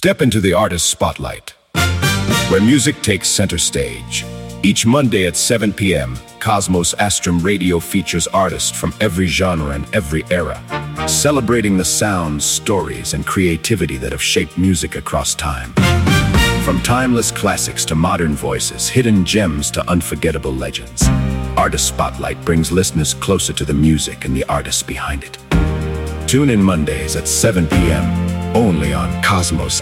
Step into the artist spotlight, where music takes center stage. Each Monday at 7 p.m., Cosmos Astrum Radio features artists from every genre and every era, celebrating the sounds, stories, and creativity that have shaped music across time. From timeless classics to modern voices, hidden gems to unforgettable legends, Artist Spotlight brings listeners closer to the music and the artists behind it. Tune in Mondays at 7 p.m., only on Cosmos